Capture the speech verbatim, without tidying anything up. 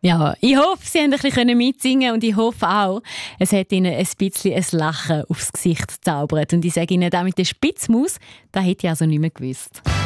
Ja, ich hoffe, Sie haben ein bisschen mitsingen und ich hoffe auch, es hat Ihnen ein bisschen ein Lachen aufs Gesicht gezaubert. Und ich sage Ihnen, das mit der Spitzmaus, das hätte ich also nicht mehr gewusst.